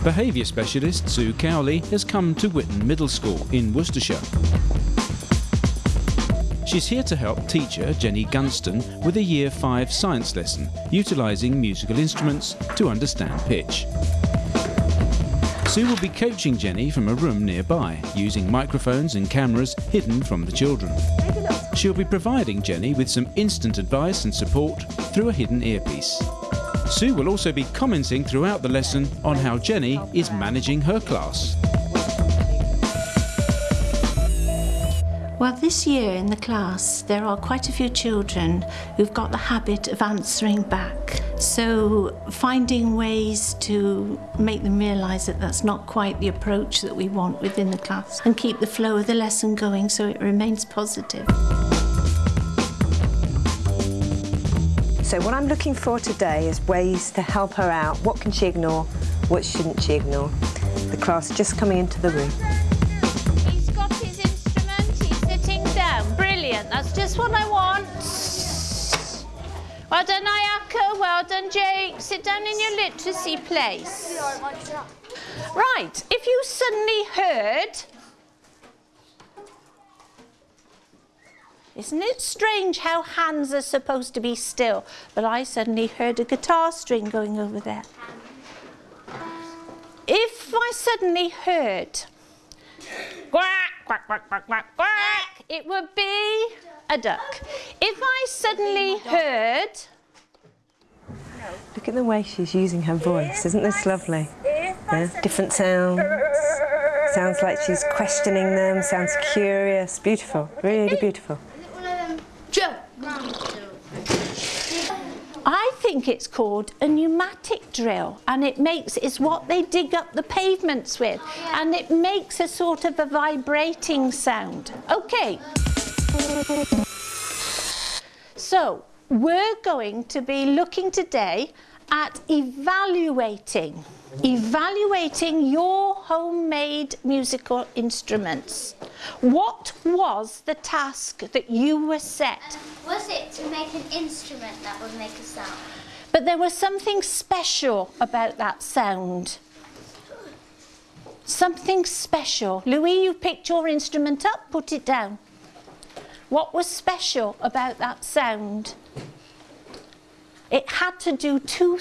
Behaviour specialist Sue Cowley has come to Whitton Middle School in Worcestershire. She's here to help teacher Jenny Gunston with a Year 5 science lesson, utilising musical instruments to understand pitch. Sue will be coaching Jenny from a room nearby, using microphones and cameras hidden from the children. She'll be providing Jenny with some instant advice and support through a hidden earpiece. Sue will also be commenting throughout the lesson on how Jenny is managing her class. Well, this year in the class there are quite a few children who've got the habit of answering back. So finding ways to make them realise that that's not quite the approach that we want within the class and keep the flow of the lesson going so it remains positive. So what I'm looking for today is ways to help her out. What can she ignore? What shouldn't she ignore? The class is just coming into the room. He's got his instrument, he's sitting down. Brilliant, that's just what I want. Well done, Ayaka, well done, Jake. Sit down in your literacy place. Right, if you suddenly heard... Isn't it strange how hands are supposed to be still? But I suddenly heard a guitar string going over there. If I suddenly heard quack, quack, quack, quack, quack, quack, it would be a duck. If I suddenly heard... Look at the way she's using her voice. Isn't this lovely? Yeah? Different sounds. Sounds like she's questioning them, sounds curious. Beautiful, really beautiful. I think it's called a pneumatic drill, and it's what they dig up the pavements with, and it makes a sort of a vibrating sound. Okay. So we're going to be looking today at evaluating your homemade musical instruments. What was the task that you were set? Was it to make an instrument that would make a sound? But there was something special about that sound. Something special. Louis, you picked your instrument up, put it down. What was special about that sound? It had to do two